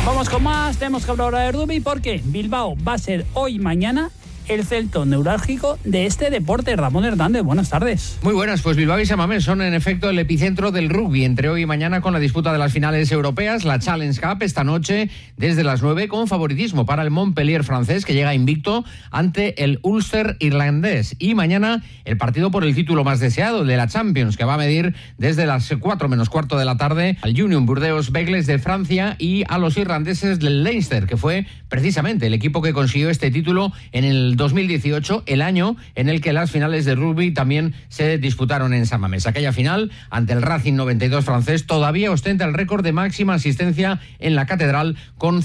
Vamos con más, tenemos que hablar ahora de rugby porque Bilbao va a ser hoy y mañana el centro neurálgico de este deporte. Ramón Hernández, buenas tardes. Muy buenas, pues Bilbao y San Mamés son en efecto el epicentro del rugby entre hoy y mañana con la disputa de las finales europeas, la Challenge Cup esta noche desde las 9 con favoritismo para el Montpellier francés que llega invicto ante el Ulster irlandés, y mañana el partido por el título más deseado, el de la Champions, que va a medir desde las 4 menos cuarto de la tarde al Union Burdeos-Bègles de Francia y a los irlandeses del Leinster, que fue precisamente el equipo que consiguió este título en el 2018, el año en el que las finales de rugby también se disputaron en San Mamés. Aquella final ante el Racing 92 francés todavía ostenta el récord de máxima asistencia en la catedral con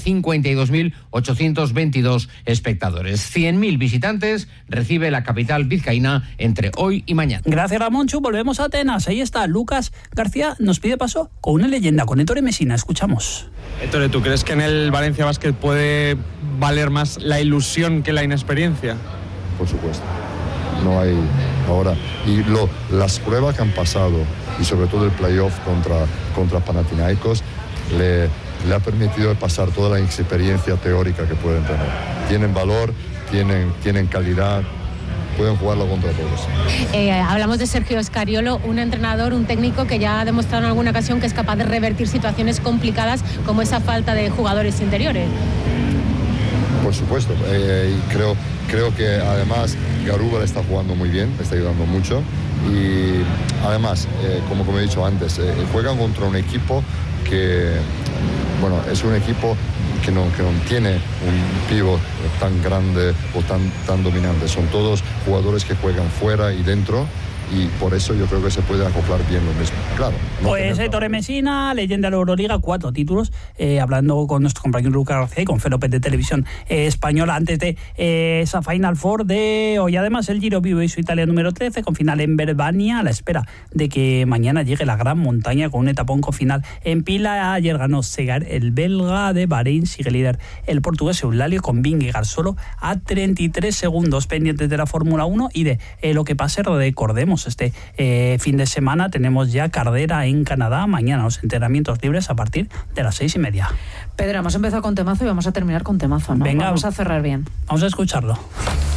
52.822 espectadores. 100.000 visitantes recibe la capital vizcaína entre hoy y mañana. Gracias, Ramonchu. Volvemos a Atenas. Ahí está Lucas García, nos pide paso con una leyenda, con Ettore Messina. Escuchamos. Ettore, ¿tú crees que en el Valencia Basket puede valer más la ilusión que la inexperiencia? Por supuesto, no hay ahora. Y las pruebas que han pasado, y sobre todo el playoff contra Panathinaikos, le ha permitido pasar toda la experiencia teórica que pueden tener. Tienen valor, tienen calidad, pueden jugarlo contra todos. Hablamos de Sergio Scariolo, un entrenador, un técnico que ya ha demostrado en alguna ocasión que es capaz de revertir situaciones complicadas como esa falta de jugadores interiores. Por supuesto, y creo que además Garuba le está jugando muy bien, le está ayudando mucho, y además, como he dicho antes, juegan contra un equipo que, bueno, es un equipo que no tiene un pívot tan grande o tan dominante. Son todos jugadores que juegan fuera y dentro, y por eso yo creo que se puede acoplar bien lo mismo. Claro. Pues Ettore Messina, leyenda de la Euroliga, 4 títulos, hablando con nuestro compañero Lucas García y con Fe López de Televisión Española antes de esa Final Four de hoy. Además, el Giro Vivo y su Italia número 13 con final en Verbania, a la espera de que mañana llegue la gran montaña con un etapón con final en Pila. Ayer ganó Segar, el belga de Bahrein, sigue líder el portugués Eulalio con Vingegaard solo a 33 segundos. Pendientes de la Fórmula 1 y de lo que pase, recordemos, este fin de semana tenemos ya carrera en Canadá, mañana los entrenamientos libres a partir de las 6:30. Pedro, hemos empezado con temazo y vamos a terminar con temazo, ¿no? Venga, vamos a cerrar bien. Vamos a escucharlo.